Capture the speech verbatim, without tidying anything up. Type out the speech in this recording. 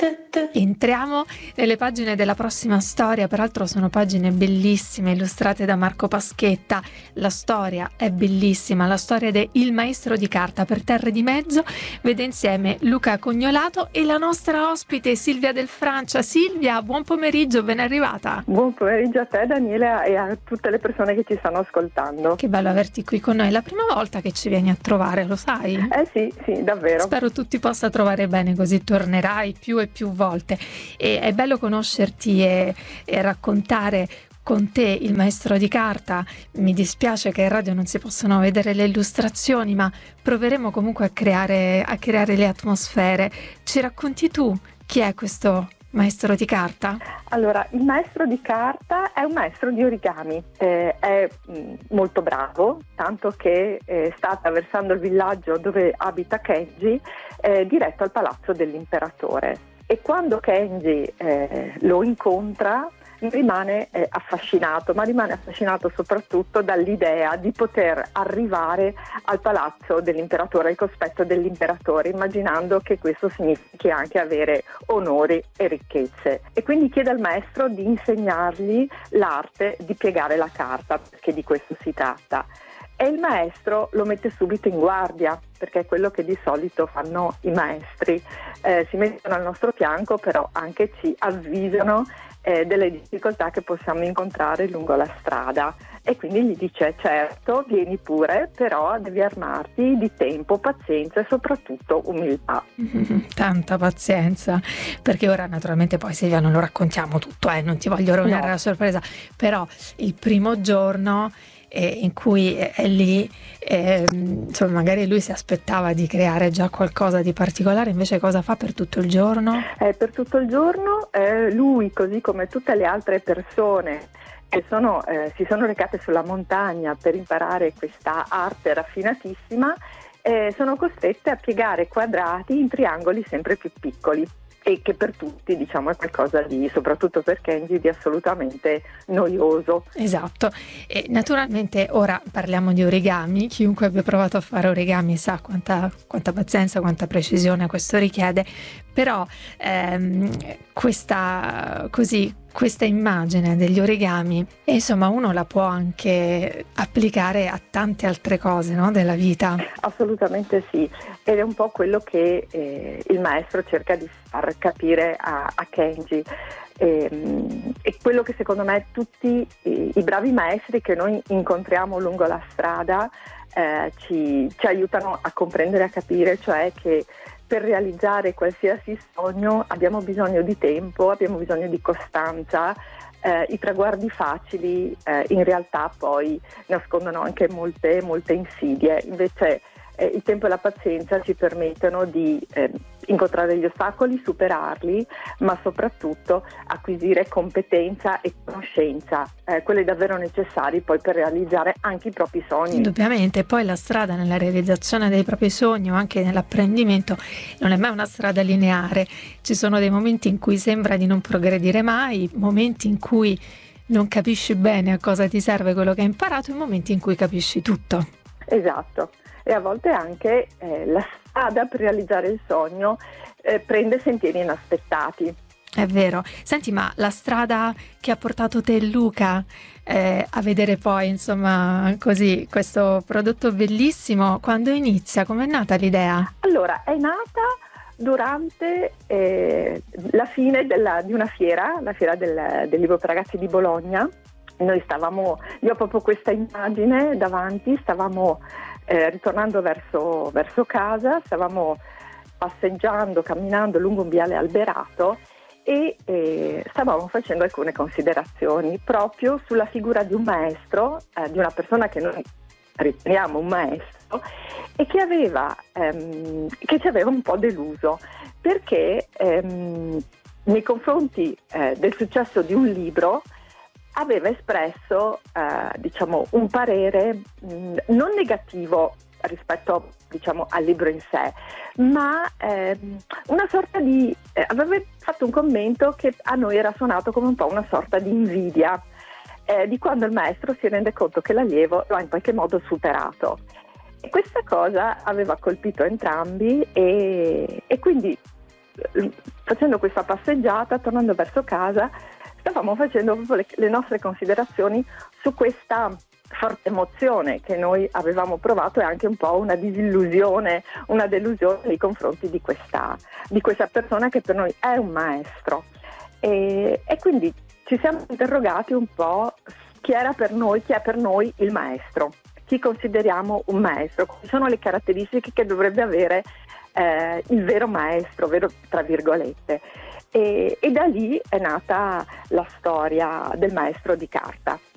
Entriamo nelle pagine della prossima storia, peraltro sono pagine bellissime illustrate da Marco Paschetta. La storia è bellissima, la storia de Il maestro di carta. Per Terre di Mezzo vede insieme Luca Cognolato e la nostra ospite Silvia Del Francia. Silvia, buon pomeriggio, ben arrivata. Buon pomeriggio a te Daniela e a tutte le persone che ci stanno ascoltando. Che bello averti qui con noi, è la prima volta che ci vieni a trovare, lo sai? Eh sì, sì, davvero. Spero tu ti possa trovare bene, così tornerai più e più volte. E è bello conoscerti e, e raccontare con te Il maestro di carta. Mi dispiace che in radio non si possano vedere le illustrazioni, ma proveremo comunque a creare, a creare le atmosfere. Ci racconti tu chi è questo maestro di carta? Allora, il maestro di carta è un maestro di origami, eh, è mh, molto bravo, tanto che eh, sta attraversando il villaggio dove abita Kenji, eh, diretto al palazzo dell'imperatore. E quando Kenji eh, lo incontra rimane eh, affascinato, ma rimane affascinato soprattutto dall'idea di poter arrivare al palazzo dell'imperatore, al cospetto dell'imperatore, immaginando che questo significhi anche avere onori e ricchezze. E quindi chiede al maestro di insegnargli l'arte di piegare la carta, perché di questo si tratta. E il maestro lo mette subito in guardia, perché è quello che di solito fanno i maestri, eh, si mettono al nostro fianco, però anche ci avvisano eh, delle difficoltà che possiamo incontrare lungo la strada. E quindi gli dice: certo, vieni pure, però devi armarti di tempo, pazienza e soprattutto umiltà. Mm-hmm, tanta pazienza, perché ora naturalmente poi Silvia non lo raccontiamo tutto, eh, non ti voglio rovinare No. la sorpresa, però il primo giorno Eh, in cui è lì, eh, insomma, magari lui si aspettava di creare già qualcosa di particolare, invece cosa fa per tutto il giorno? Eh, per tutto il giorno eh, lui, così come tutte le altre persone che sono, eh, si sono recate sulla montagna per imparare questa arte raffinatissima, eh, sono costrette a piegare quadrati in triangoli sempre più piccoli. E che per tutti, diciamo, è qualcosa di, soprattutto per Kenji, di assolutamente noioso. Esatto. E naturalmente ora parliamo di origami. Chiunque abbia provato a fare origami sa quanta, quanta pazienza, quanta precisione questo richiede. Però ehm, questa così questa immagine degli origami, e insomma uno la può anche applicare a tante altre cose, no, della vita. Assolutamente sì, ed è un po' quello che eh, il maestro cerca di far capire a, a Kenji. E, e quello che secondo me tutti i, i bravi maestri che noi incontriamo lungo la strada eh, ci, ci aiutano a comprendere, a capire, cioè che per realizzare qualsiasi sogno abbiamo bisogno di tempo, abbiamo bisogno di costanza. Eh, I traguardi facili eh, in realtà poi nascondono anche molte, molte insidie. Invece eh, il tempo e la pazienza ci permettono di eh, incontrare gli ostacoli, superarli, ma soprattutto acquisire competenza e conoscenza, eh, quelle davvero necessarie poi per realizzare anche i propri sogni. Indubbiamente, poi la strada nella realizzazione dei propri sogni o anche nell'apprendimento non è mai una strada lineare. Ci sono dei momenti in cui sembra di non progredire mai, momenti in cui non capisci bene a cosa ti serve quello che hai imparato e momenti in cui capisci tutto. Esatto. E a volte anche eh, la strada per realizzare il sogno eh, prende sentieri inaspettati. È vero. Senti, ma la strada che ha portato te, Luca, eh, a vedere poi, insomma, così, questo prodotto bellissimo, quando inizia? Com'è nata l'idea? Allora, è nata durante eh, la fine della, di una fiera, la fiera del, del libro per ragazzi di Bologna. Noi stavamo, io ho proprio questa immagine davanti, stavamo eh, ritornando verso, verso casa, stavamo passeggiando, camminando lungo un viale alberato e eh, stavamo facendo alcune considerazioni proprio sulla figura di un maestro, eh, di una persona che noi riteniamo un maestro e che aveva ehm, che ci aveva un po' deluso, perché ehm, nei confronti eh, del successo di un libro aveva espresso eh, diciamo un parere mh, non negativo rispetto, diciamo, al libro in sé, ma ehm, una sorta di eh, aveva fatto un commento che a noi era suonato come un po' una sorta di invidia eh, di quando il maestro si rende conto che l'allievo lo ha in qualche modo superato. E questa cosa aveva colpito entrambi e, e quindi facendo questa passeggiata, tornando verso casa, stavamo facendo proprio le, le nostre considerazioni su questa forte emozione che noi avevamo provato e anche un po' una disillusione, una delusione nei confronti di questa, di questa persona che per noi è un maestro. E, e quindi ci siamo interrogati un po' chi era per noi, chi è per noi il maestro, chi consideriamo un maestro, quali sono le caratteristiche che dovrebbe avere eh, il vero maestro, vero tra virgolette. E, e da lì è nata la storia del maestro di carta.